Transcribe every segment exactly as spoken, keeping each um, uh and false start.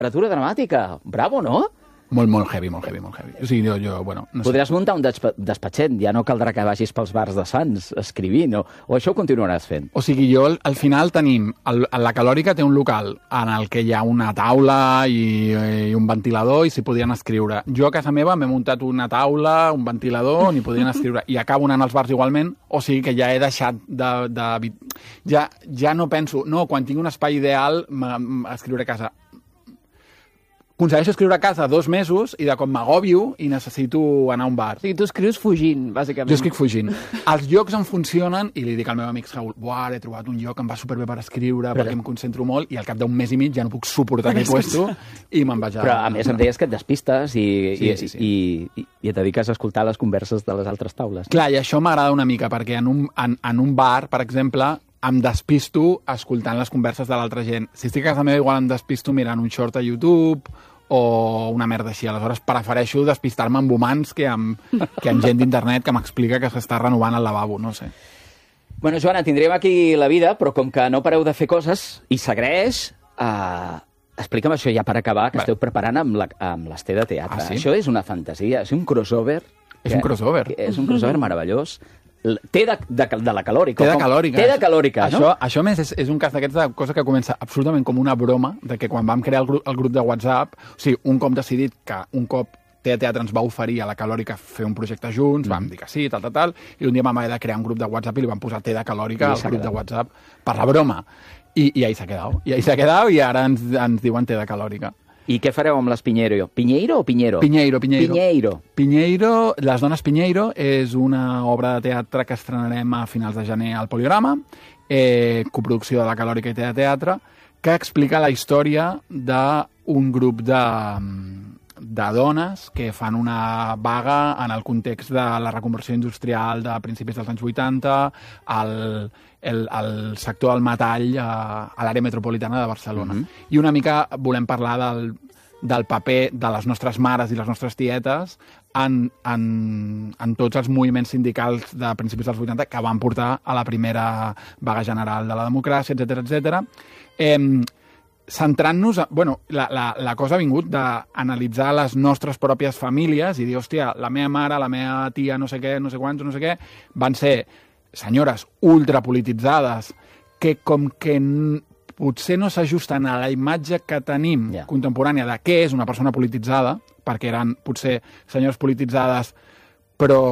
literatura dramàtica. Bravo, no? Molt, molt heavy, molt heavy, molt heavy. O sigui, jo, jo bueno... No Podràs sé. muntar un despa despatxet, ja no caldrà que vagis pels bars de Sants escrivint, o, o això ho continuaràs fent? O sigui, jo, al final tenim... El, la Calòrica té un local en el que hi ha una taula i, i un ventilador i s'hi podien escriure. Jo a casa meva m'he muntat una taula, un ventilador, on hi podien escriure. I acabo anant als bars igualment, o sigui que ja he deixat de... de ja, ja no penso... No, quan tinc un espai ideal, escriure a casa... Aconsegueixo escriure a casa dos mesos i de com m'agòbio i necessito anar a un bar. O sigui, tu escrius fugint, bàsicament. Jo escric fugint. Els llocs em funcionen i li dic al meu amic Saúl, buah, he trobat un lloc que em va superbé per escriure, Però... perquè em concentro molt, i al cap d'un mes i mig ja no puc suportar aquell puesto i me'n vaig a... Però a més em deies que et despistes i, sí, i, sí, sí. i, i et dediques a escoltar les converses de les altres taules. Clar, i això m'agrada una mica, perquè en un, en, en un bar, per exemple, em despisto escoltant les converses de l'altra gent. Si estic a casa meva, igual em despisto mirant un short a YouTube o una merda així. Aleshores, prefereixo despistar-me amb humans que amb, que amb gent d'internet que m'explica que s'està renovant el lavabo, no sé. Bueno, Joana, tindrem aquí la vida, però com que no pareu de fer coses i s'agraeix, eh, explica'm això ja per acabar, que Bé. esteu preparant amb, la, amb l'Esté de Teatre. Ah, sí? Això és una fantasia, és un crossover. És un crossover. Que és un crossover meravellós. Té de, de, de la calòrica. Té de com- calòrica. Té de calòrica, això, no? Això, a més, és, és un cas d'aquests de cosa que comença absolutament com una broma, de que quan vam crear el grup, el grup de WhatsApp, o sigui, un cop decidit que un cop Té Teatre ens va oferir a la Calòrica fer un projecte junts, mm. vam dir que sí, tal, tal, tal, i un dia vam haver de crear un grup de WhatsApp i li vam posar Té de Calòrica al grup de WhatsApp per la broma. I, i ahí s'ha quedat. I ahí s'ha quedat i ara ens, ens diuen Té de Calòrica. I què fareu amb les Piñeiro? Piñeiro o Piñero? Piñeiro, Piñeiro. Piñeiro. Piñeiro, Les dones Piñeiro, és una obra de teatre que estrenarem a finals de gener al Poligrama, eh, coproducció de la Calòrica i Té de Teatre, que explica la història d'un grup de, de dones que fan una vaga en el context de la reconversió industrial de principis dels anys vuitanta, al, el, el sector del metall a, a l'àrea metropolitana de Barcelona. Mm-hmm. I una mica volem parlar del, del paper de les nostres mares i les nostres tietes en, en, en tots els moviments sindicals de principis dels vuitanta que van portar a la primera vaga general de la democràcia, etcètera, etcètera. Eh, centrant-nos... Bueno, la, la, la cosa ha vingut d'analitzar les nostres pròpies famílies i dir, hòstia, la meva mare, la meva tia, no sé què, no sé quants, no sé què, van ser senyores ultrapolititzades que com que potser no s'ajusten a la imatge que tenim yeah. contemporània de què és una persona polititzada, perquè eren potser senyores polititzades però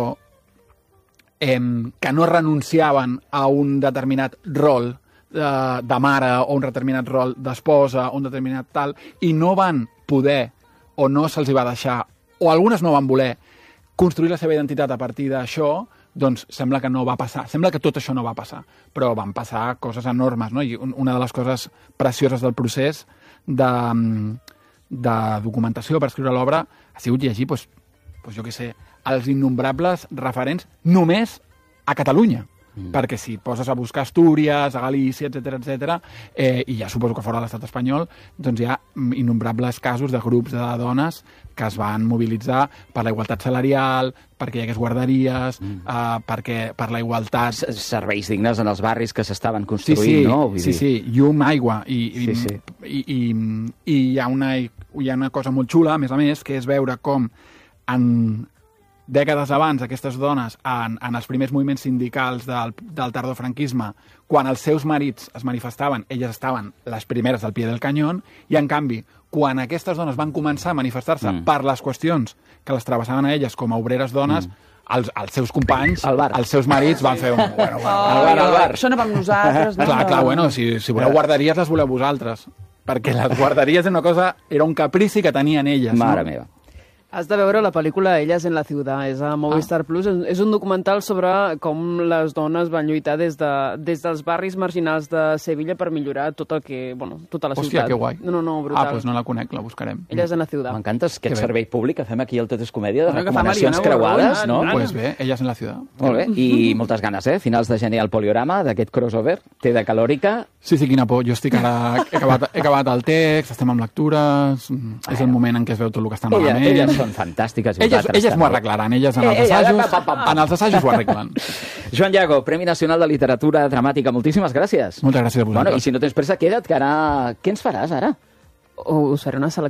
eh, que no renunciaven a un determinat rol de, de mare o un determinat rol d'esposa o un determinat tal, i no van poder o no se'ls va deixar, o algunes no van voler construir la seva identitat a partir d'això, doncs sembla que no va passar. Sembla que tot això no va passar, però van passar coses enormes, no? I una de les coses precioses del procés de, de documentació per escriure l'obra ha sigut llegir, doncs, doncs jo què sé, els innombrables referents només a Catalunya. Mm. Perquè si poses a buscar Astúries, a Galícia, etcètera, etcètera, eh, i ja suposo que fora de l'estat espanyol, doncs hi ha innombrables casos de grups de dones que es van mobilitzar per la igualtat salarial, perquè hi hagués guarderies, mm. eh, perquè per la igualtat... Serveis dignes en els barris que s'estaven construint, sí, sí, no? Vull sí, dir... sí, llum, aigua, i, i, Sí, sí. i, i, i hi, ha una, hi ha una cosa molt xula, a més a més, que és veure com en dècades abans aquestes dones, en, en els primers moviments sindicals del, del tardofranquisme, quan els seus marits es manifestaven, elles estaven les primeres al pie del canyón, i en canvi, quan aquestes dones van començar a manifestar-se mm. per les qüestions que les travessaven a elles com a obreres dones, mm. els, els seus companys, els seus marits van fer un... Bueno, bueno, oh, al bar, al bar. Això no vam nosaltres. No? Clar, clar, bueno, si, si voleu guarderies, les voleu vosaltres. Perquè les guarderies era una cosa... Era un caprici que tenien elles. Mare no? meva. Has de veure la pel·lícula Elles en la ciutat, és a Movistar ah. Plus. És un documental sobre com les dones van lluitar des, de, des dels barris marginals de Sevilla per millorar tot el que, bueno, tota la Hòstia, ciutat. Hòstia, que guai. No, no, no, brutal. Ah, doncs no la conec, la buscarem. Elles en la ciutat. M'encanta aquest servei públic que fem aquí al Tot és Comèdia, de Bueno, que fa recomanacions Mariana creuades, Borrell, no? Mariana. Pues bé, Elles en la ciutat. Molt bé, i moltes ganes, eh? Finals de gener al Poliorama, d'aquest crossover, Té de Calòrica. Sí, sí, quina por. Jo estic ara... He acabat, he acabat el text, estem amb lectures... Bueno. És el moment en què es veu tot el que està malament. Elles, elles són fantàstiques. Elles, elles m'ho arreglaran, elles en els Eh, eh, assajos, pa, pa, pa. en els assajos ho arreglen. Joan Llago, Premi Nacional de Literatura Dramàtica, moltíssimes gràcies. Moltes gràcies a vosaltres. Bueno, i si no tens pressa, queda't, que ara... Què ens faràs ara? us faré una selecció